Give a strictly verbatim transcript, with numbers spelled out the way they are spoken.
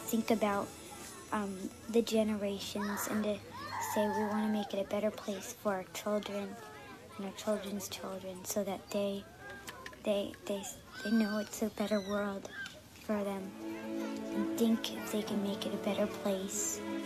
think about um, the generations and to say we want to make it a better place for our children and our children's children, so that they they they they know it's a better world for them, and think if they can make it a better place